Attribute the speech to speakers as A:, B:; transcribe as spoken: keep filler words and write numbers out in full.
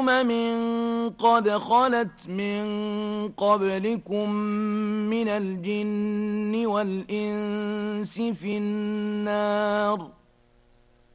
A: أمم قد خلت من قبلكم من الجن والإنس في النار